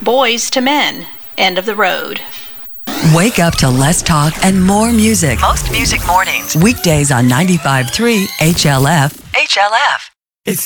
Boys to Men, End of the Road. Wake up to less talk and more music. Most music mornings. Weekdays on 95.3 HLF.